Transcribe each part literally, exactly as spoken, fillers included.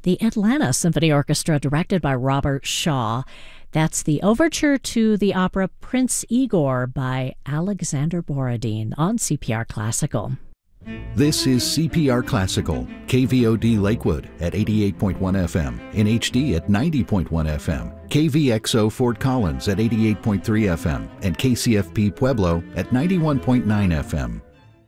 the Atlanta Symphony Orchestra, directed by Robert Shaw. That's the overture to the opera Prince Igor by Alexander Borodin on C P R Classical. This is C P R Classical, K V O D Lakewood at eighty-eight point one F M, in H D at ninety point one F M, K V X O Fort Collins at eighty-eight point three F M, and K C F P Pueblo at ninety-one point nine F M.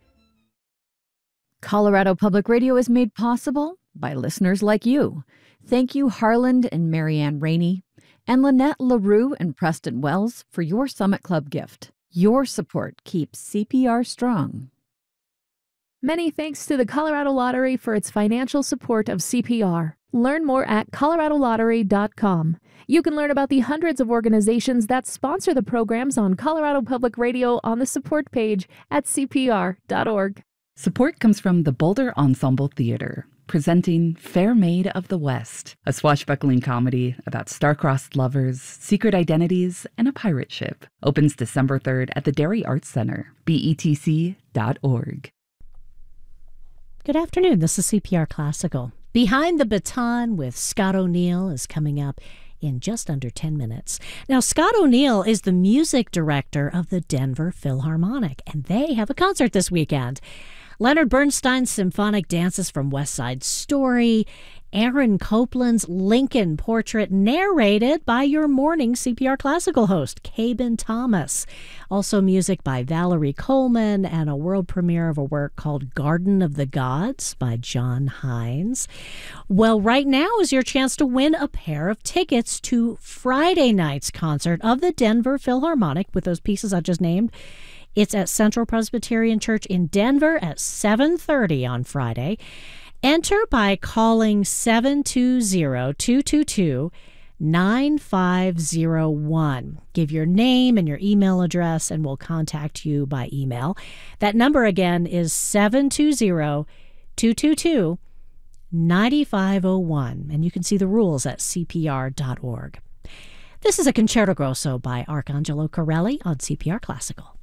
Colorado Public Radio is made possible by listeners like you. Thank you, Harland and Marianne Rainey, and Lynette LaRue and Preston Wells for your Summit Club gift. Your support keeps C P R strong. Many thanks to the Colorado Lottery for its financial support of C P R. Learn more at colorado lottery dot com. You can learn about the hundreds of organizations that sponsor the programs on Colorado Public Radio on the support page at C P R dot org. Support comes from the Boulder Ensemble Theater, presenting Fair Maid of the West, a swashbuckling comedy about star-crossed lovers, secret identities, and a pirate ship. Opens December third at the Dairy Arts Center, B E T C dot org. Good afternoon. This is C P R Classical. Behind the Baton with Scott O'Neill is coming up in just under ten minutes. Now, Scott O'Neill is the music director of the Denver Philharmonic, and they have a concert this weekend. Leonard Bernstein's symphonic dances from West Side Story, Aaron Copland's Lincoln Portrait, narrated by your morning C P R Classical host, Cabin Thomas. Also music by Valerie Coleman and a world premiere of a work called Garden of the Gods by John Hines. Well, right now is your chance to win a pair of tickets to Friday night's concert of the Denver Philharmonic with those pieces I just named. It's at Central Presbyterian Church in Denver at seven thirty on Friday. Enter by calling seven two zero, two two two, nine five zero one. Give your name and your email address, and we'll contact you by email. That number again is seven two zero, two two two, nine five zero one, and you can see the rules at C P R dot org. This is a Concerto Grosso by Arcangelo Corelli on C P R Classical.